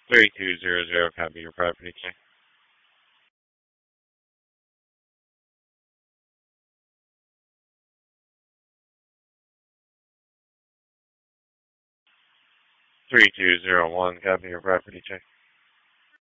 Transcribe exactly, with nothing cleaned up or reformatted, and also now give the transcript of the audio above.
three two zero zero, copy your property check. three two zero one, copy your property check.